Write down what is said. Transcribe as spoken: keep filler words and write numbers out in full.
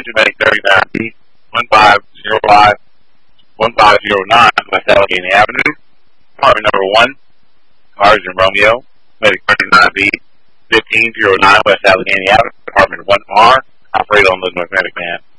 Attention Medic thirty-nine B, one five zero five, one five zero nine West Allegheny Avenue. Department number one, Sergeant Romeo, Medic thirty-nine B, fifteen oh nine West Allegheny Avenue, Department one R, operate on the North Medic Man.